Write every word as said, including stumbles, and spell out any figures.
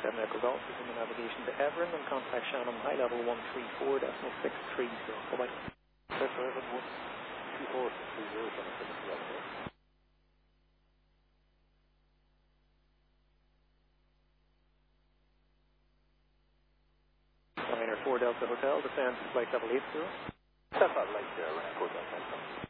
seven Echo Golf, resuming navigation to Everin and contact Shannon high level one three four decimal six three zero. Bye bye. Everin one three four three zero, Shannon six three zero. Liner four Delta Hotel, descend flight level eight zero. Step out, light there, running four Delta Hotel.